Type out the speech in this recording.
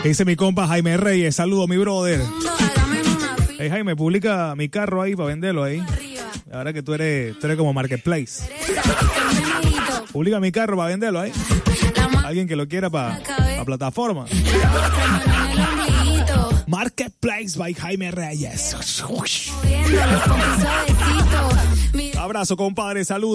Dice mi compa Jaime Reyes, saludo mi brother. Hey Jaime, publica mi carro ahí para venderlo ahí. Ahora que tú eres como Marketplace. Publica mi carro para venderlo ahí. Alguien que lo quiera para plataforma. Marketplace by Jaime Reyes. Abrazo, compadre, saludos.